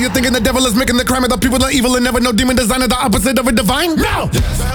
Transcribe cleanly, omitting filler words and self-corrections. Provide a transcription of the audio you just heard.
you're thinking the devil is making the crime of the people are evil and never know demon designer, the opposite of a divine? No!